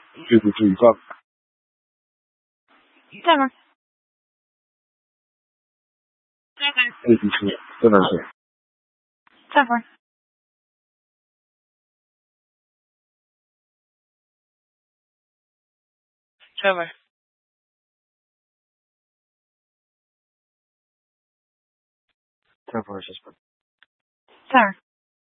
对不对？放。 在吗？ 对不起，真的是。 在会儿。Trevor. 待会儿是什么？ 在。